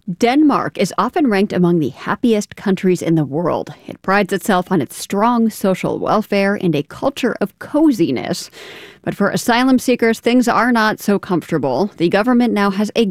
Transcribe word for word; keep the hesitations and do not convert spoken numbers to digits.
Denmark is often ranked among the happiest countries in the world. It prides itself on its strong social welfare and a culture of coziness. But for asylum seekers, things are not so comfortable. The government now has a